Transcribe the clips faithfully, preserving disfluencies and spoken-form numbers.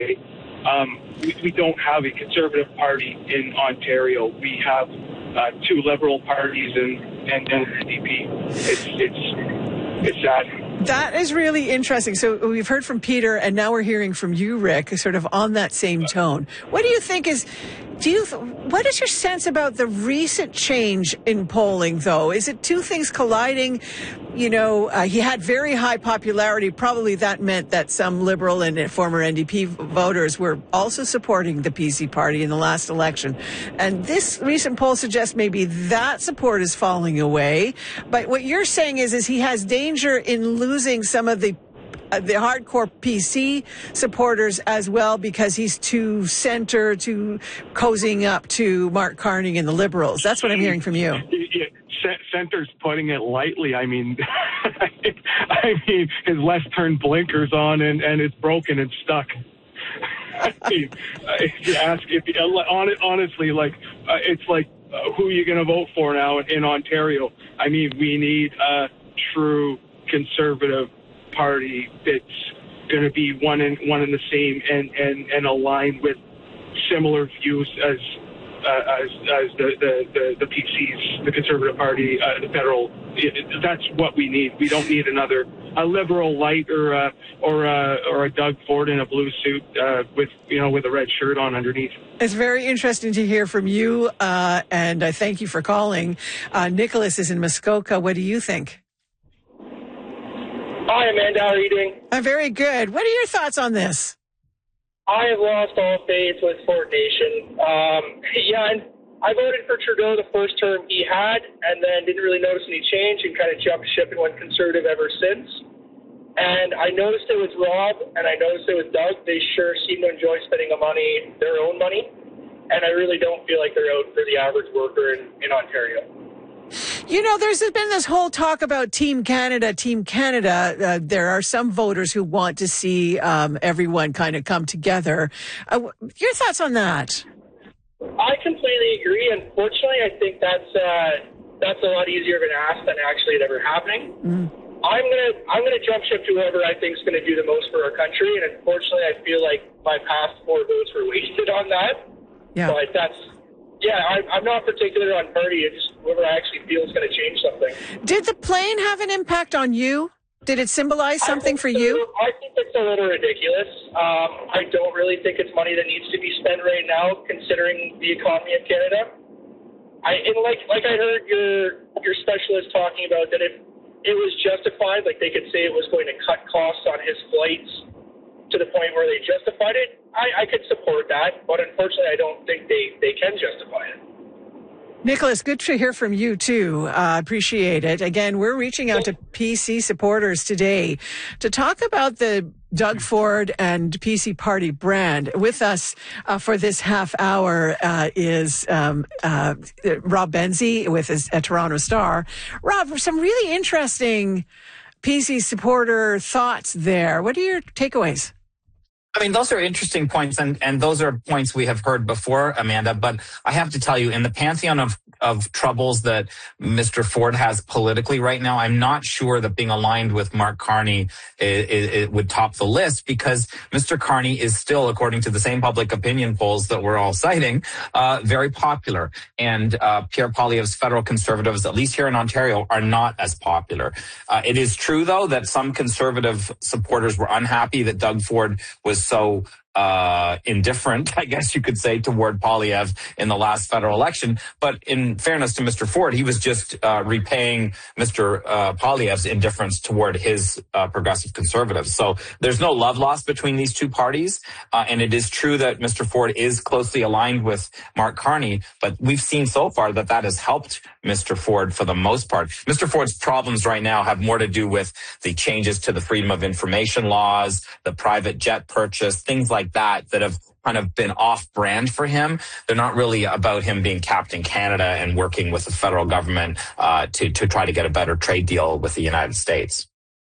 Um, we, we don't have a Conservative Party in Ontario. We have uh, two Liberal parties and, and, and N D P. It's, it's, it's sad. That is really interesting. So we've heard from Peter, and now we're hearing from you, Rick, sort of on that same tone. What do you think is, do you, what is your sense about the recent change in polling, though? Is it two things colliding? You know, uh, he had very high popularity. Probably that meant that some Liberal and former N D P voters were also supporting the P C party in the last election. And this recent poll suggests maybe that support is falling away. But what you're saying is, is he has danger in losing some of the Uh, the hardcore P C supporters as well, because he's too center, too cozying up to Mark Carney and the Liberals. That's what I'm hearing from you. Yeah, center's putting it lightly. I mean, I mean, his left turn blinkers on and, and it's broken and stuck. I mean, if you ask, if you, honestly, like, uh, it's like, uh, who are you going to vote for now in, in Ontario? I mean, we need a true Conservative party that's going to be one in one in the same and and and aligned with similar views as uh, as as the, the the the P C's, the Conservative Party, uh, the federal. It, that's what we need. We don't need another a Liberal light or a, or a, or a Doug Ford in a blue suit uh, with you know with a red shirt on underneath. It's very interesting to hear from you, uh, and I thank you for calling. Uh, Nicholas is in Muskoka. What do you think? Hi, Amanda. How are you doing? I'm very good. What are your thoughts on this? I have lost all faith with Ford Nation. Um, yeah, and I voted for Trudeau the first term he had, and then didn't really notice any change and kind of jumped ship and went Conservative ever since. And I noticed it with Rob, and I noticed it with Doug. They sure seem to enjoy spending the money, their own money, and I really don't feel like they're out for the average worker in, in Ontario. You know, there's been this whole talk about Team Canada, Team Canada. Uh, there are some voters who want to see um, everyone kind of come together. Uh, your thoughts on that? I completely agree. Unfortunately, I think that's uh, that's a lot easier of an ask than actually it ever happening. Mm. I'm gonna I'm gonna jump ship to whoever I think is going to do the most for our country, and unfortunately, I feel like my past four votes were wasted on that. Yeah. But that's. Yeah, I, I'm not particular on party. It's just whoever I actually feel is going to change something. Did the plane have an impact on you? Did it symbolize something for you? I think it's a little ridiculous. Um, I don't really think it's money that needs to be spent right now, considering the economy of Canada. I and like like I heard your your specialist talking about that if it was justified, like they could say it was going to cut costs on his flights to the point where they justified it. I, I could support that, but unfortunately I don't think they, they can justify it. Nicholas, good to hear from you too. I uh, appreciate it. Again, we're reaching out to P C supporters today to talk about the Doug Ford and P C party brand. With us uh, for this half hour uh, is um, uh, Rob Benzie with his uh, Toronto Star. Rob, some really interesting P C supporter thoughts there. What are your takeaways? I mean, those are interesting points, and, and those are points we have heard before, Amanda, but I have to tell you, in the pantheon of, of troubles that Mister Ford has politically right now, I'm not sure that being aligned with Mark Carney it, it, it would top the list, because Mister Carney is still, according to the same public opinion polls that we're all citing, uh, very popular. And uh, Pierre Poilievre's federal Conservatives, at least here in Ontario, are not as popular. Uh, it is true, though, that some Conservative supporters were unhappy that Doug Ford was so uh indifferent, I guess you could say, toward Poilievre in the last federal election. But in fairness to Mister Ford, he was just uh repaying Mister Uh, Poilievre's indifference toward his uh, progressive Conservatives. So there's no love lost between these two parties. Uh, and it is true that Mister Ford is closely aligned with Mark Carney, but we've seen so far that that has helped Mister Ford for the most part. Mister Ford's problems right now have more to do with the changes to the Freedom of Information laws, the private jet purchase, things like that that have kind of been off-brand for him. They're not really about him being Captain Canada and working with the federal government uh, to, to try to get a better trade deal with the United States.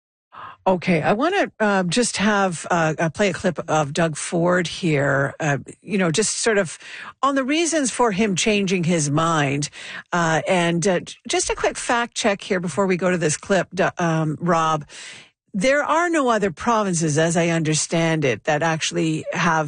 Okay, I want to uh, just have uh, play a clip of Doug Ford here, uh, you know, just sort of on the reasons for him changing his mind. Uh, and uh, just a quick fact check here before we go to this clip, um, Rob. There are no other provinces, as I understand it, that actually have